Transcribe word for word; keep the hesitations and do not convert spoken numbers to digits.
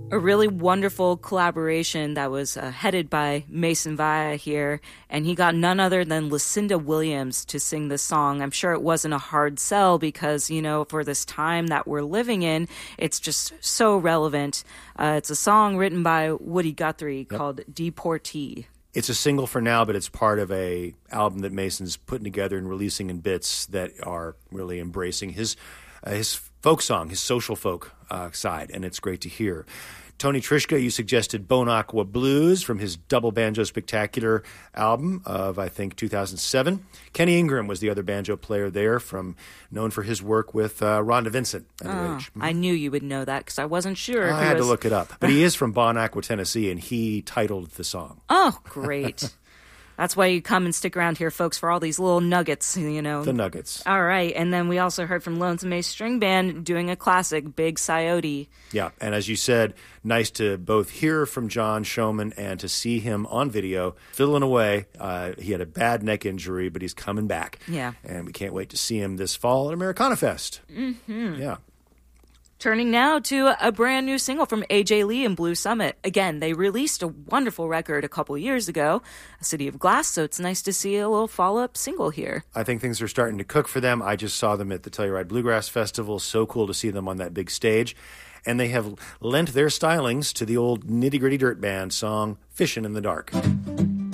A really wonderful collaboration that was uh, headed by Mason Via here, and he got none other than Lucinda Williams to sing the song. I'm sure it wasn't a hard sell because, you know, for this time that we're living in, it's just so relevant. Uh, it's a song written by Woody Guthrie yep. called Deportee. It's a single for now, but it's part of a album that Mason's putting together and releasing in bits that are really embracing his uh, his folk song, his social folk uh, side, and it's great to hear. Tony Trischka, you suggested Bone Aqua Blues from his Double Banjo Spectacular album of, I think, two thousand seven. Kenny Ingram was the other banjo player there, from known for his work with uh, Rhonda Vincent. Oh, mm-hmm. I knew you would know that because I wasn't sure. I had was... to look it up. But he is from Bon Aqua, Tennessee, and he titled the song. Oh, great. That's why you come and stick around here, folks, for all these little nuggets, you know. The nuggets. All right. And then we also heard from Lonesome Ace String Band doing a classic, Big Coyote. Yeah. And as you said, nice to both hear from John Schoeman and to see him on video fiddling away. Uh, he had a bad neck injury, but he's coming back. Yeah. And we can't wait to see him this fall at Americana Fest. Mm-hmm. Yeah. Turning now to a brand new single from A J Lee and Blue Summit. Again, they released a wonderful record a couple years ago, A City of Glass, so it's nice to see a little follow-up single here. I think things are starting to cook for them. I just saw them at the Telluride Bluegrass Festival. So cool to see them on that big stage. And they have lent their stylings to the old nitty-gritty dirt band song, Fishin' in the Dark.